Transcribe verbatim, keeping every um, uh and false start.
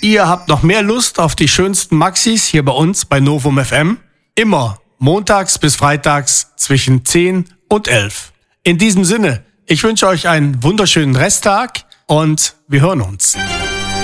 Ihr habt noch mehr Lust auf die schönsten Maxis hier bei uns bei Novum F M? Immer montags bis freitags zwischen zehn und elf. In diesem Sinne, ich wünsche euch einen wunderschönen Resttag und wir hören uns.